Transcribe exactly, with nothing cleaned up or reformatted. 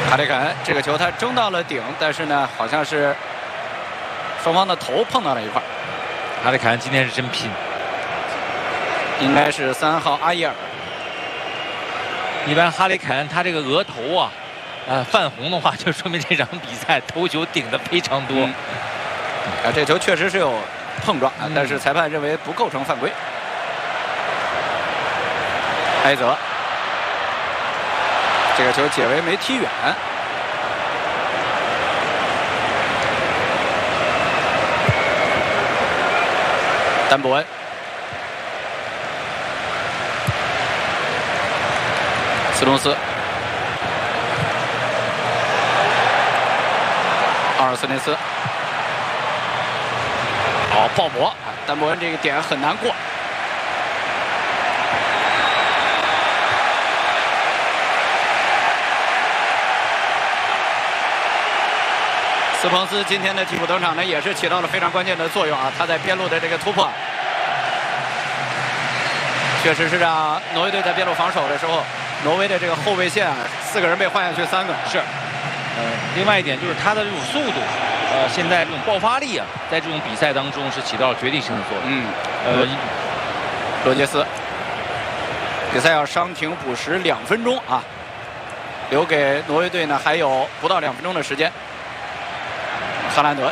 哈里肯这个球他争到了顶，但是呢，好像是双方的头碰到了一块。 哈里肯今天是真拼， 应该是三号阿伊尔。 一般哈里肯他这个额头啊，呃泛红的话，就说明这场比赛头球顶的非常多。 嗯、啊，这球确实是有碰撞， 嗯、 但是裁判认为不构成犯规。埃泽。 这个球解围没踢远，丹伯恩，斯通斯，阿尔斯内斯，好鲍勃，丹伯恩这个点很难过。 斯彭斯今天的替补登场呢，也是起到了非常关键的作用啊！他在边路的这个突破，确实是让挪威队在边路防守的时候，挪威的这个后卫线啊，四个人被换下去三个。 是，呃，另外一点就是他的这种速度，呃，现在这种爆发力啊，在这种比赛当中是起到了决定性的作用。 嗯， 呃， 罗杰斯，比赛要伤停补时两分钟啊，留给挪威队呢还有不到两分钟的时间。 哈兰德